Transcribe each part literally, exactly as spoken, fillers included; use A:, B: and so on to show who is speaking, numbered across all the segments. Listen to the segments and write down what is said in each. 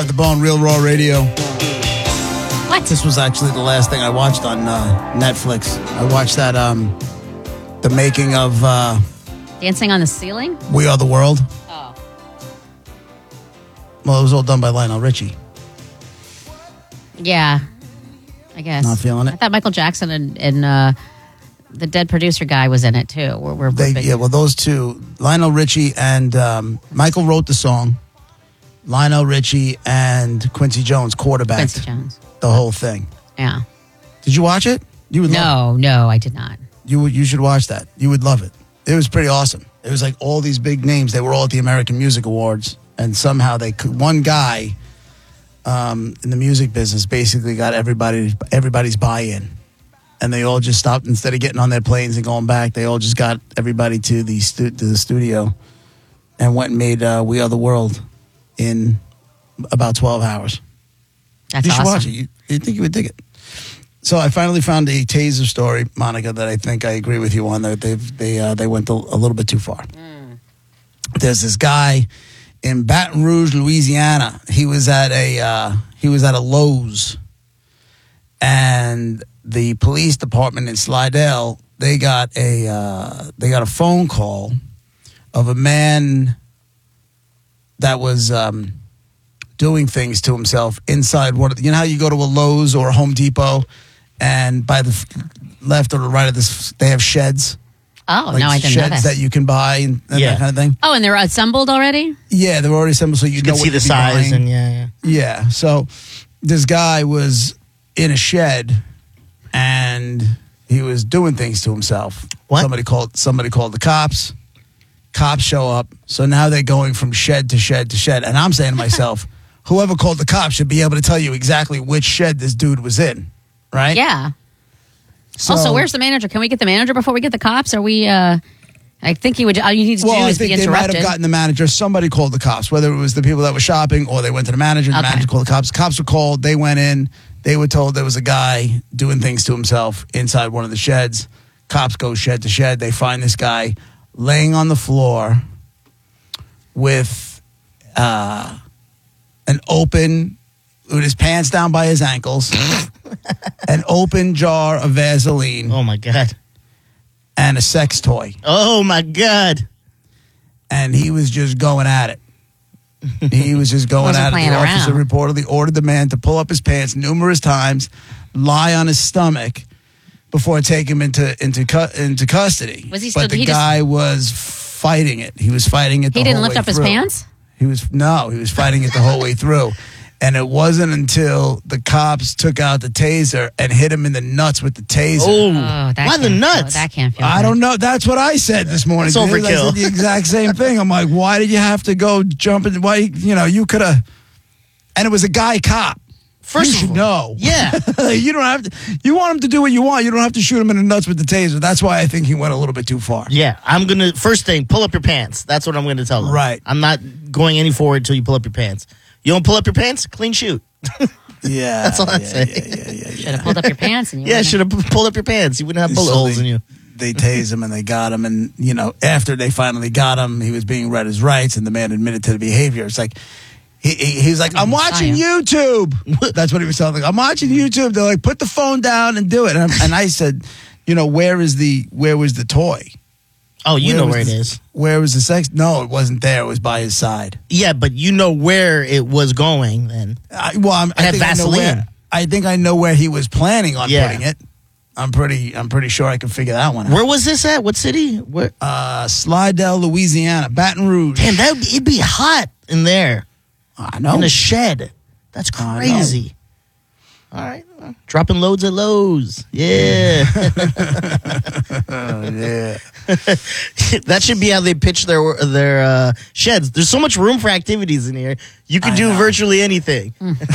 A: At the Bone, Real Raw Radio.
B: What?
A: This was actually the last thing I watched on uh, Netflix. I watched that, um, the making of uh,
B: Dancing on the Ceiling?
A: We Are the World.
B: Oh.
A: Well, it was all done by Lionel Richie.
B: Yeah, I guess.
A: Not feeling it?
B: I thought Michael Jackson and, and uh, the dead producer guy was in it, too. We're, we're
A: They,
B: big-
A: yeah, well, those two, Lionel Richie and um, Michael wrote the song. Lionel Richie and Quincy Jones quarterbacked
B: Quincy Jones.
A: the whole thing.
B: Yeah.
A: Did you watch it? You would love
B: No, no, I did not.
A: it. You would, you should watch that. You would love it. It was pretty awesome. It was like all these big names. They were all at the American Music Awards, and somehow they could. One guy um, in the music business basically got everybody everybody's buy-in, and they all just stopped instead of getting on their planes and going back. They all just got everybody to the stu- to the studio and went and made uh, "We Are the World" in about twelve hours.
B: That's
A: you should
B: awesome.
A: watch it. You, you think you would dig it. So I finally found a Taser story, Monica, that I think I agree with you on. That they've they uh, they went a, a little bit too far.
B: Mm.
A: There's this guy in Baton Rouge, Louisiana. He was at a uh, he was at a Lowe's, and the police department in Slidell, they got a uh, they got a phone call of a man that was um, doing things to himself inside one of the, you know how you go to a Lowe's or a Home Depot, and by the f- left or the right of this, they have sheds.
B: Oh,
A: like
B: no, I didn't know
A: sheds
B: that.
A: that you can buy and, and
C: Yeah.
A: that kind of thing.
B: Oh, and they're assembled already?
A: Yeah, they're already assembled, so you,
C: You
A: know
C: can
A: what
C: see the
A: you'd be
C: size
A: buying.
C: and yeah, yeah.
A: Yeah, so this guy was in a shed and he was doing things to himself.
C: What?
A: Somebody called somebody called the cops. Cops show up. So now they're going from shed to shed to shed. And I'm saying to myself, whoever called the cops should be able to tell you exactly which shed this dude was in. Right?
B: Yeah.
A: So,
B: also, where's the manager? Can we get the manager before we get the cops? Are we, uh, I think he would, all you need to
A: well,
B: do
A: I
B: is be
A: think they might
B: interrupted.
A: have gotten the manager. Somebody called the cops, whether it was the people that were shopping or they went to the manager. The
B: Okay.
A: manager called the cops. Cops were called. They went in. They were told there was a guy doing things to himself inside one of the sheds. Cops go shed to shed. They find this guy laying on the floor with uh, an open, with his pants down by his ankles, an open jar of Vaseline,
C: Oh my god.
A: and a sex toy.
C: Oh my god.
A: And he was just going at it. He was just going
B: Wasn't
A: at it.
B: playing
A: The officer
B: around.
A: reportedly ordered the man to pull up his pants numerous times, lie on his stomach before taking him into into cu- into custody.
B: Was he
A: but
B: still-
A: the
B: he just-
A: guy was fighting it. He was fighting it. The
B: He didn't
A: whole
B: lift
A: way
B: up his
A: through.
B: pants?
A: He was no. He was fighting it the whole way through. And it wasn't until the cops took out the taser and hit him in the nuts with the taser.
C: Oh,
B: Oh, that
C: why the
B: can't
C: nuts?
B: feel- that can't feel
A: I
B: good.
A: don't know. That's what I said this morning.
C: That's
A: dude. I
C: overkill.
A: said the exact same thing. I'm like, why did you have to go jump in? Why, you know, you could have. And it was a guy cop.
C: First
A: you
C: of
A: should
C: all,
A: know.
C: Yeah.
A: You don't have to. You want him to do what you want. You don't have to shoot him in the nuts with the taser. That's why I think he went a little bit too far.
C: Yeah, I'm gonna first thing, pull up your pants. That's what I'm gonna tell them.
A: Right.
C: I'm not going any forward until you pull up your pants. You don't pull up your pants, clean shoot.
A: Yeah,
C: That's all I
A: yeah,
C: say.
A: Yeah, yeah, yeah, yeah.
B: Should have pulled up your pants and you
C: Yeah,
B: wouldn't
C: should have pulled up your pants. You wouldn't have bullet
A: So
C: holes
A: they-
C: in you.
A: They tased him and they got him. And, you know, after they finally got him, he was being read his rights and the man admitted to the behavior. It's like, he, he, he's like, I'm watching YouTube. That's what he was telling. Like, I'm watching YouTube. They're like, put the phone down and do it. And, I'm, and I said, you know, where is the, where was the toy?
C: Oh, you know
A: was
C: where it
A: the-
C: is.
A: Where was the sex? No, it wasn't there. It was by his side.
C: Yeah, but you know where it was going then.
A: I, well, I'm, I
C: had
A: think I know
C: Vaseline.
A: where. I think I know where he was planning on
C: Yeah.
A: putting it. I'm pretty. I'm pretty sure I can figure that one out.
C: Where was this at? What city? Where?
A: Uh, Slidell, Louisiana, Baton Rouge.
C: Damn, that would, it'd be hot in there
A: I know.
C: in a shed. That's
A: I know.
C: crazy. All right, well, dropping loads at Lowe's. Yeah,
A: Oh, yeah.
C: that should be how they pitch their their uh, sheds. There's so much room for activities in here. You could
A: I
C: do
A: know.
C: virtually anything.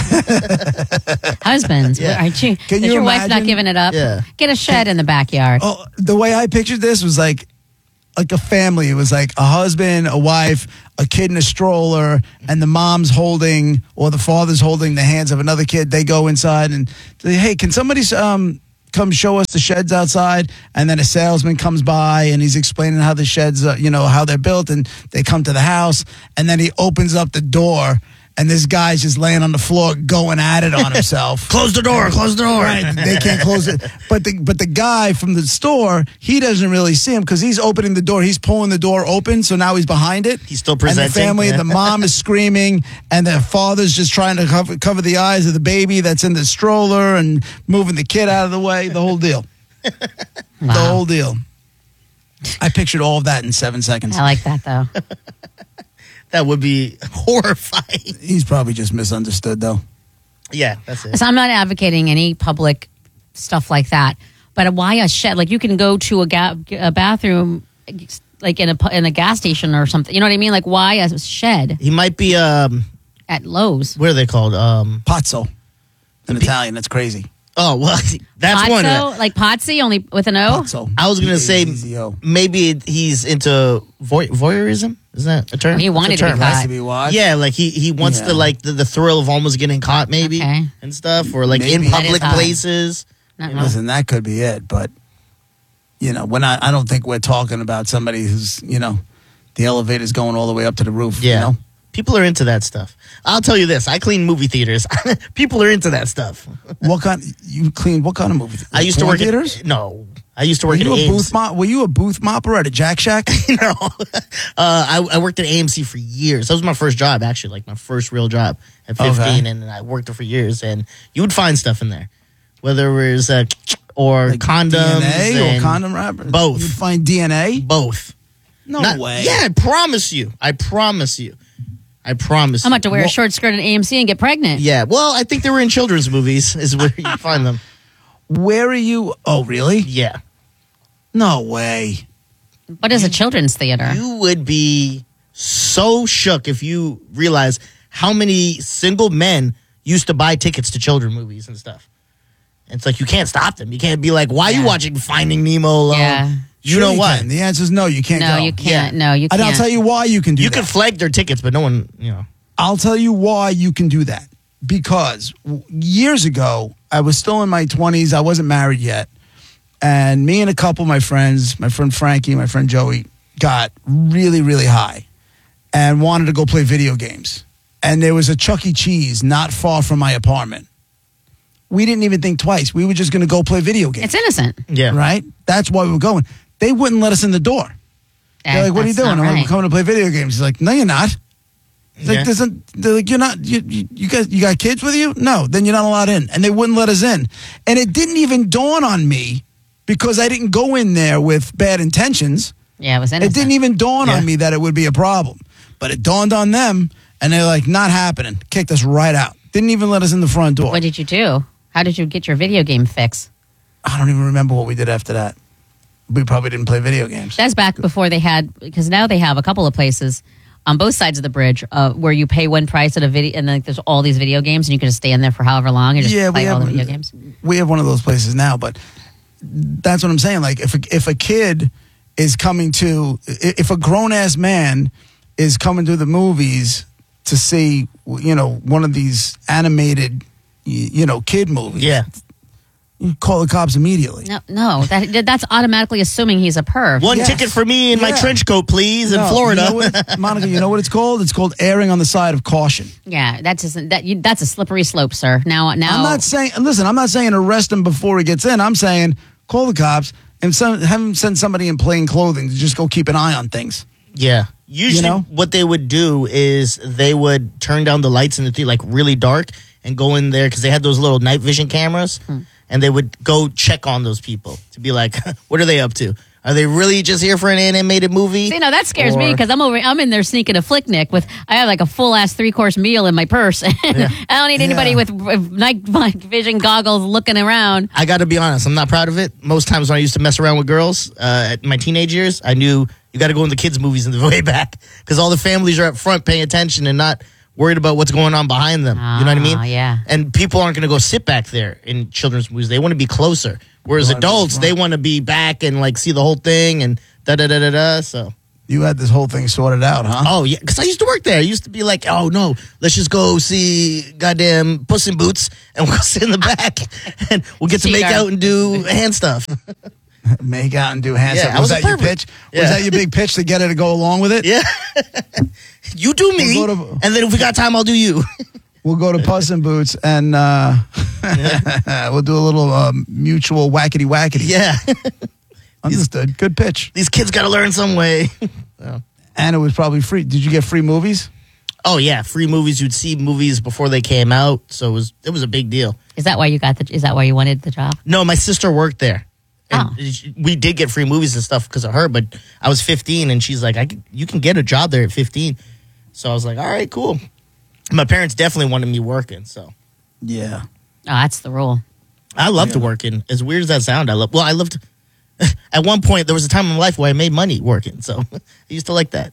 B: Husbands,
C: Yeah.
B: aren't you?
A: Can
B: is
A: you
B: your wife not
A: imagine-
B: giving it up?
C: Yeah.
B: Get a shed in the backyard.
A: Oh, the way I pictured this was like, like a family. It was like a husband, a wife, a kid in a stroller, and the mom's holding or the father's holding the hands of another kid. They go inside and say, "Hey, can somebody um come show us the sheds outside?" And then a salesman comes by and he's explaining how the sheds, uh, you know, how they're built. And they come to the house, and then he opens up the door. and this guy's just laying on the floor going at it on himself.
C: Close the door. Close the door.
A: Right, they can't close it. But the but the guy from the store, he doesn't really see him because he's opening the door. He's pulling the door open, so now he's behind it.
C: He's still presenting.
A: And the family,
C: yeah.
A: the mom is screaming, and the father's just trying to cover, cover the eyes of the baby that's in the stroller and moving the kid out of the way. The whole deal.
B: Wow.
A: The whole deal. I pictured all of that in seven seconds.
B: I like that though.
C: That would be horrifying.
A: He's probably just misunderstood, though.
C: Yeah, that's it.
B: So I'm not advocating any public stuff like that. But why a shed? Like you can go to a, ga- a bathroom, like in a pu- in a gas station or something. You know what I mean? Like why a shed
C: He might be, um,
B: at Lowe's?
C: what are they called? Um,
A: Pazzo. In Italian, that's crazy.
C: oh, well, that's one.
B: Pozzo, like Pozzi, only with an O.
A: Pazzo.
C: I was going to say
A: P A Z Z O.
C: maybe he's into voy- voyeurism. Is that a term?
B: He wanted
C: It's a
B: to be
C: term,
B: caught.
C: right?
A: Has to be watched.
C: Yeah, like he, he wants
A: Yeah.
C: to like the, the thrill of almost getting caught, maybe,
B: Okay.
C: and stuff, or like
A: Maybe.
C: in
A: That
C: public
B: is odd.
C: places.
B: Not
C: You
B: know.
A: Listen, that could be it, but you know, when I, I don't think we're talking about somebody who's, you know, the elevator's going all the way up to the roof.
C: Yeah,
A: You know?
C: people are into that stuff. I'll tell you this: I clean movie theaters. People are into that stuff.
A: What kind? You clean what kind of movie?
C: I used to
A: Porn
C: work
A: theaters.
C: at no. I used to
A: Were
C: work at
A: you a
C: A M C.
A: booth mop? Were you a booth mopper at a Jack Shack?
C: no, uh, I, I worked at A M C for years. That was my first job, actually, like my first real job at fifteen,
A: Okay.
C: and I worked there for years. And you would find stuff in there, whether it was uh, or
A: Like
C: condoms,
A: D N A or
C: and
A: condom wrappers?
C: both.
A: You'd find D N A.
C: both.
A: No
C: Not-
A: way.
C: Yeah, I promise you. I promise you. I promise.
B: I'm
C: you.
B: about to wear a
A: Well-
B: short skirt at A M C and get pregnant.
C: Yeah, well, I think they were in children's movies. Is where you find them.
A: Where are you? Oh, really?
C: Yeah,
A: No way.
B: What is a children's theater?
C: you would be so shook if you realize how many single men used to buy tickets to children movies and stuff. It's like you can't stop them. You can't be like, "Why are you
B: Yeah.
C: watching Finding Nemo alone?"
B: Yeah.
C: You
A: Sure
C: know
A: you
C: what?
A: can. The answer is no. You can't
B: No,
A: go.
B: you can't.
C: Yeah.
B: No, you
A: And
B: can't.
A: I'll tell you why you can do
C: You
A: that.
C: can flag their tickets, but no one, you know.
A: I'll tell you why you can do that. Because w- years ago, I was still in my twenties. I wasn't married yet. And me and a couple of my friends, my friend Frankie, my friend Joey, got really, really high and wanted to go play video games. And there was a Chuck E. Cheese not far from my apartment. We didn't even think twice. We were just going to go play video games.
B: It's innocent.
C: Yeah.
A: Right? That's why we were going. They wouldn't let us in the door. They're like, what are you
B: That's
A: doing?
B: not
A: I'm like,
B: right.
A: we're coming to play video games. He's like, no, you're not. It's
C: Yeah.
A: like, doesn't, they're like, you're not, you, you, you guys, you got kids with you? No, then you're not allowed in. And they wouldn't let us in. And it didn't even dawn on me because I didn't go in there with bad intentions.
B: Yeah, it was
A: It
B: innocent.
A: didn't even dawn
C: Yeah.
A: on me that it would be a problem. But it dawned on them and they're like, not happening. Kicked us right out. Didn't even let us in the front door.
B: What did you do? How did you get your video game fix?
A: I don't even remember what we did after that. We probably didn't play video games.
B: That's back before they had, because now they have a couple of places on both sides of the bridge uh, where you pay one price at a video, and then there's all these video games, and you can just stay in there for however long and just
A: Yeah, we
B: play all
A: have-
B: the video games.
A: We have one of those places now, but that's what I'm saying. Like, if a, if a kid is coming to, if a grown ass man is coming to the movies to see, you know, one of these animated, y- you know, kid movies,
C: Yeah.
A: you call the cops immediately.
B: No, no, that that's automatically assuming he's a perv.
C: One
A: Yes.
C: ticket for me in my
A: Yeah.
C: trench coat, please, in
A: No,
C: Florida.
A: you know what, Monica, you know what it's called? It's called erring on the side of caution.
B: Yeah, that isn't that. You, that's a slippery slope, sir. Now, now,
A: I'm not saying, listen, I'm not saying arrest him before he gets in. I'm saying call the cops and some, have him send somebody in plain clothing to just go keep an eye on things.
C: Yeah. Usually,
A: You know?
C: what they would do is they would turn down the lights in the theater, like really dark, and go in there because they had those little night vision cameras, and they would go check on those people to be like, what are they up to? Are they really just here for an animated movie?
B: See, no, that scares me
C: Or-
B: because I'm over. I'm in there sneaking a flick nick with. I have like a full ass three course meal in my purse. I don't need anybody
A: Yeah.
B: with, with night vision goggles looking around.
C: I got to be honest, I'm not proud of it. Most times when I used to mess around with girls uh, at my teenage years, I knew you got to go in the kids' movies in the way back because all the families are up front paying attention and not worried about what's going on behind them. You know what I mean?
B: Ah, yeah.
C: And people aren't going to go sit back there in children's movies. They want to be closer. Whereas
A: They wanna be
C: adults,
A: front.
C: they want to be back and like see the whole thing and da da da da da. So.
A: You had this whole thing sorted out, huh?
C: Oh yeah, because I used to work there. I used to be like, oh no, let's just go see goddamn Puss in Boots, and we'll sit in the back, and we'll get to make
B: Cheater.
C: out and do hand stuff.
A: Make out and do hand
C: Yeah,
A: stuff.
C: I
A: Was
C: was
A: that your
C: perfect.
A: pitch?
C: Yeah.
A: Was that your big pitch to get her to go along with it?
C: Yeah. You do me,
A: We'll go to-
C: and then if we got time, I'll do you.
A: We'll go to Puss in Boots and uh, we'll do a little um, mutual whackety whackety.
C: Yeah.
A: Understood. Good pitch.
C: These kids got to learn some way.
A: And it was probably free. Did you get free movies?
C: Oh yeah, free movies. You'd see movies before they came out, so it was it was a big deal.
B: Is that why you got the? Is that why you wanted the job?
C: No, my sister worked there. And
B: Oh.
C: she- we did get free movies and stuff because of her, but I was fifteen, and she's like, I can, you can get a job there at fifteen. So I was like, all right, cool. My parents definitely wanted me working, so
A: Yeah.
B: Oh, that's the rule.
C: I loved
A: Yeah.
C: working. As weird as that sound, I love. Well, I loved. At one point, there was a time in my life where I made money working, so I used to like that.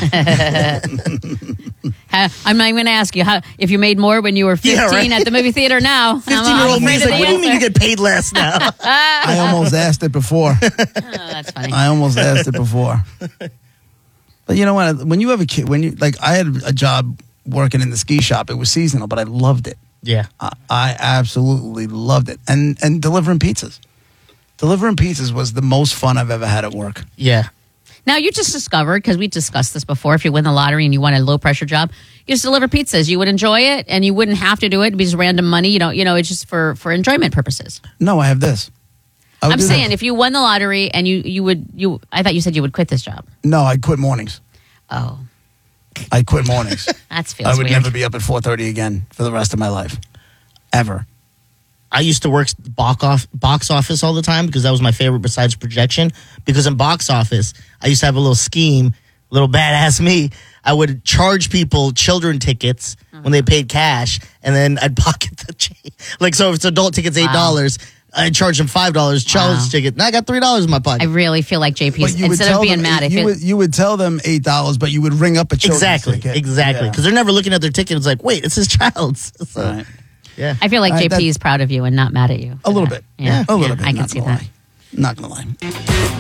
B: How, I'm not even going to ask you how if you made more when you were fifteen
C: Yeah, right.
B: at the movie theater. Now,
C: Fifteen-year-old
B: me
C: me's like, what do you mean you get paid less now?
B: Ah.
A: I almost asked it before.
B: Oh, that's funny.
A: I almost asked it before. But you know what? When you have a kid, when you like, I had a job working in the ski shop. It was seasonal, but I loved it.
C: Yeah,
A: I, I absolutely loved it. And and delivering pizzas. Delivering pizzas was the most fun I've ever had at work.
C: yeah.
B: Now you just discovered, because we discussed this before, if you win the lottery and you want a low pressure job, you just deliver pizzas. You would enjoy it, and you wouldn't have to do it. It'd be just random money. You know, you know, it's just for for enjoyment purposes.
A: No, I have this. I would
B: I'm
A: do
B: saying,
A: this.
B: if you won the lottery and you you would you, I thought you said you would quit this job.
A: No, I quit mornings.
B: Oh,
A: I quit mornings.
B: that feels
A: I would
B: weird.
A: never be up at four thirty again for the rest of my life. Ever.
C: I used to work box off box office all the time because that was my favorite besides projection. Because in box office, I used to have a little scheme, little badass me. I would charge people children tickets when they paid cash, and then I'd pocket the change. Like, so if it's adult tickets, eight dollars, I'd charge them five dollars, children's
B: Wow.
C: ticket, and I got three dollars in my pocket.
B: I really feel like J P's
A: But you would
B: instead
A: tell
B: of being
A: them
B: mad.
A: eight-
B: If
A: you
B: it,
A: would, you would tell them eight dollars, but you would ring up a children's
C: exactly,
A: ticket.
C: exactly.
A: Yeah.
C: Because they're never looking at their ticket. It's like, wait, it's his child's. So,
A: Right.
C: yeah.
B: I feel like
A: All right,
B: J P
A: that-
B: is proud of you and not mad at you.
A: A little bit.
B: Yeah,
A: A little
B: yeah,
A: bit.
B: I can
A: not
B: see
A: gonna
B: that.
A: lie. Not gonna lie.